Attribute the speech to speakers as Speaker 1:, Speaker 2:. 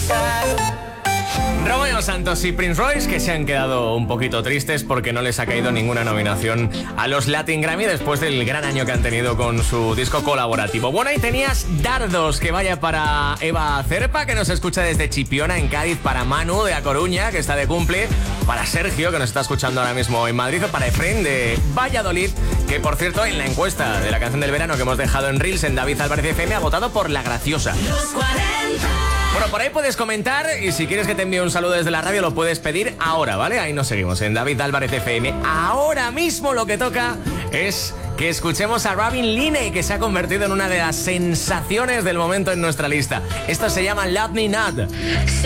Speaker 1: Romeo Santos y Prince Royce, que se han quedado un poquito tristes porque no les ha caído ninguna nominación a los Latin Grammy después del gran año que han tenido con su disco colaborativo. Bueno, ahí tenías Dardos, que vaya para Eva Cerpa, que nos escucha desde Chipiona, en Cádiz, para Manu de A Coruña, que está de cumple, para Sergio, que nos está escuchando ahora mismo en Madrid, o para Efren de Valladolid, que por cierto, en la encuesta de la canción del verano que hemos dejado en Reels en David Álvarez FM, ha votado por La Graciosa.
Speaker 2: Los 40.
Speaker 1: Bueno, por ahí puedes comentar y si quieres que te envíe un saludo desde la radio lo puedes pedir ahora, ¿vale? Ahí nos seguimos en David Álvarez FM. Ahora mismo lo que toca es que escuchemos a Robin Linney, que se ha convertido en una de las sensaciones del momento en nuestra lista. Esto se llama Love Me Not.